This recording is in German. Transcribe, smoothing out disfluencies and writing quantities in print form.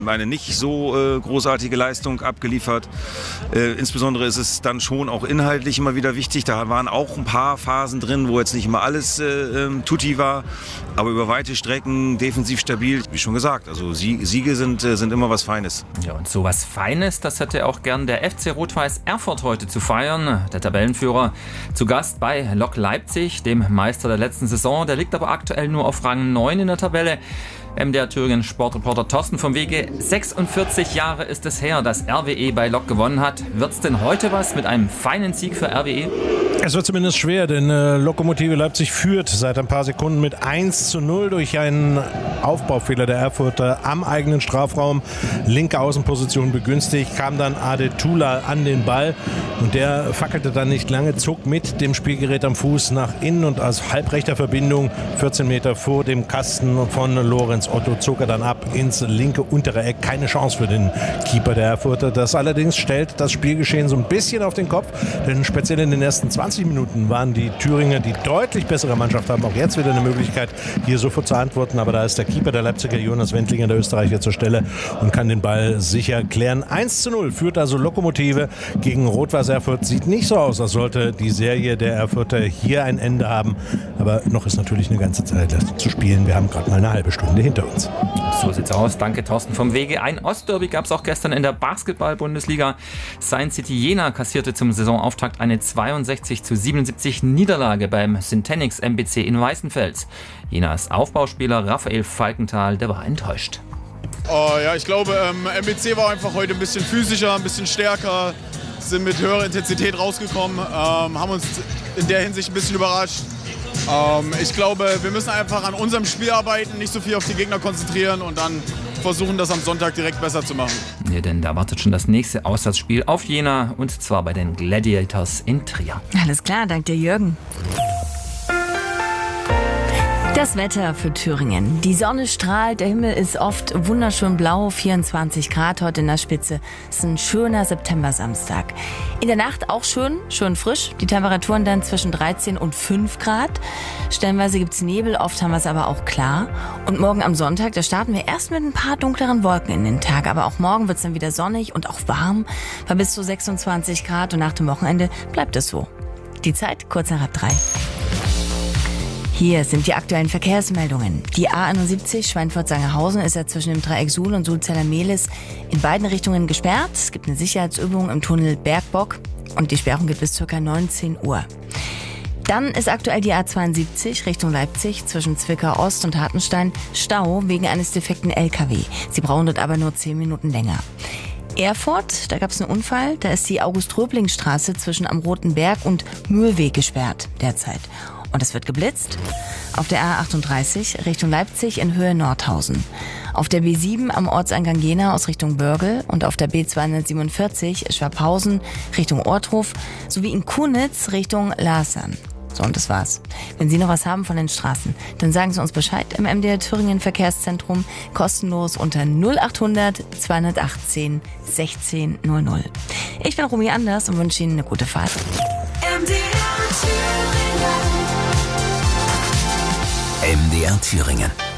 Eine nicht so großartige Leistung abgeliefert. Insbesondere ist es dann schon auch inhaltlich immer wieder wichtig. Da waren auch ein paar Phasen drin, wo jetzt nicht immer alles tutti war. Aber über weite Strecken defensiv stabil, wie schon gesagt. Also Siege sind immer was Feines. Ja, und so was Feines, das hätte auch gern der FC Rot-Weiß Erfurt heute zu feiern. Der Tabellenführer zu Gast bei Lok Leipzig, dem Meister der letzten Saison. Der liegt aber aktuell nur auf Rang 9 in der Tabelle. MDR Thüringen Sportreporter Thorsten vom Wege. 46 Jahre ist es her, dass RWE bei Lok gewonnen hat. Wird's denn heute was mit einem feinen Sieg für RWE? Es wird zumindest schwer, denn Lokomotive Leipzig führt seit ein paar Sekunden mit 1:0 durch einen Aufbaufehler der Erfurter am eigenen Strafraum. Linke Außenposition begünstigt, kam dann Ade Tula an den Ball und der fackelte dann nicht lange, zog mit dem Spielgerät am Fuß nach innen und aus halbrechter Verbindung 14 Meter vor dem Kasten von Lorenz Otto zog er dann ab ins linke untere Eck. Keine Chance für den Keeper der Erfurter. Das allerdings stellt das Spielgeschehen so ein bisschen auf den Kopf, denn speziell in den ersten 20 Minuten waren die Thüringer, die deutlich bessere Mannschaft haben, auch jetzt wieder eine Möglichkeit, hier sofort zu antworten. Aber da ist der Keeper der Leipziger, Jonas Wendlinger, der Österreicher, zur Stelle und kann den Ball sicher klären. 1:0 führt also Lokomotive gegen Rot-Weiß Erfurt. Sieht nicht so aus, als sollte die Serie der Erfurter hier ein Ende haben. Aber noch ist natürlich eine ganze Zeit zu spielen. Wir haben gerade mal eine halbe Stunde hinter uns. So sieht's aus. Danke, Thorsten vom Wege. Ein Ostderby gab es auch gestern in der Basketball-Bundesliga. Science City Jena kassierte zum Saisonauftakt eine 62:77 Niederlage beim Syntenix MBC in Weißenfels. Jenas Aufbauspieler Raphael Falkenthal, der war enttäuscht. Ja, ich glaube, MBC war einfach heute ein bisschen physischer, ein bisschen stärker, sind mit höherer Intensität rausgekommen, haben uns in der Hinsicht ein bisschen überrascht. Ich glaube, wir müssen einfach an unserem Spiel arbeiten, nicht so viel auf die Gegner konzentrieren und dann versuchen, das am Sonntag direkt besser zu machen. Ja, denn da wartet schon das nächste Auswärtsspiel auf Jena und zwar bei den Gladiators in Trier. Alles klar, danke dir, Jürgen. Das Wetter für Thüringen. Die Sonne strahlt, der Himmel ist oft wunderschön blau, 24 Grad heute in der Spitze. Es ist ein schöner September-Samstag. In der Nacht auch schön frisch. Die Temperaturen dann zwischen 13 und 5 Grad. Stellenweise gibt's Nebel, oft haben wir es aber auch klar. Und morgen am Sonntag, da starten wir erst mit ein paar dunkleren Wolken in den Tag. Aber auch morgen wird's dann wieder sonnig und auch warm, bei bis zu 26 Grad. Und nach dem Wochenende bleibt es so. Die Zeit kurz nach 3. Hier sind die aktuellen Verkehrsmeldungen. Die A71 Schweinfurt-Sangerhausen ist ja zwischen dem Dreieck Suhl und Sulzeller-Mehlis in beiden Richtungen gesperrt. Es gibt eine Sicherheitsübung im Tunnel Bergbock und die Sperrung geht bis ca. 19 Uhr. Dann ist aktuell die A72 Richtung Leipzig zwischen Zwickau Ost und Hartenstein Stau wegen eines defekten LKW. Sie brauchen dort aber nur 10 Minuten länger. Erfurt, da gab es einen Unfall. Da ist die August-Röbling-Straße zwischen am Roten Berg und Mühlweg gesperrt derzeit. Und es wird geblitzt auf der A38 Richtung Leipzig in Höhe Nordhausen, auf der B7 am Ortseingang Jena aus Richtung Börgel und auf der B247 Schwabhausen Richtung Ortruf sowie in Kunitz Richtung Larsern. So, und das war's. Wenn Sie noch was haben von den Straßen, dann sagen Sie uns Bescheid im MDR Thüringen Verkehrszentrum, kostenlos unter 0800 218 1600. Ich bin Romy Anders und wünsche Ihnen eine gute Fahrt. MDR Thüringen.